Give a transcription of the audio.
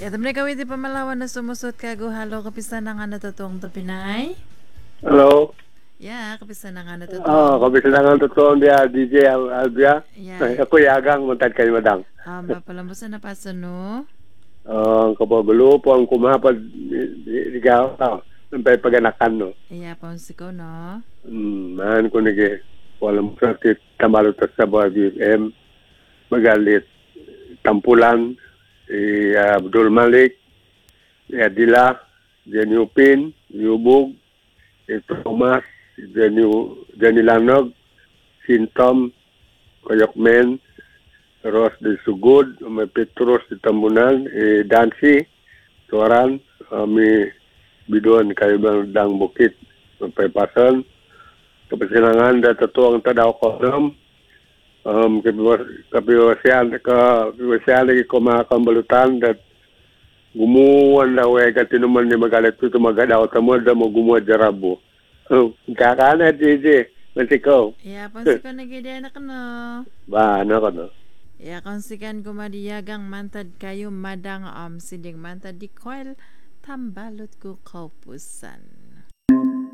Ya, temen kawit di pamalawan na sumusot kago halo kapisan na nga natutong to Pinay. Hello. Ya, kapisan na nga natutong. Kabisangan totoo dia DJ Albia. Ya, Ako yagang matad kay madang. mapalambusan na paso no. Kapagulo po ang kumapad ligaw ta. Sampai paganakan no. Iya, pausiko no. Man ko nige walang sakit tamalo ta sa BFM. Magalit tampulan Abdul Malik, Adila, Jenny Upin, Yubog, Thomas, Jenny Lanog, Sintom, Koyokmen, Ros de Sugod, may Petros de Tambunan, Dancy, Soran, may Bidon kayo ng Dang Bukit, Paypasan, Kapasilangan, Tatuang Tadaw Kodam, kapiwasian lagi ko mga kambalutan dat gumuwan daw ka tinuman ni magalit ito magadaw tamo da mo gumuwan jarabo kakana DJ masiko Iya, pausiko na gidya na kano. ba ano ka no Ya, konsikan kumadiyagang mantad kayo madang sinding mantad di koil tambalot ko kaupusan.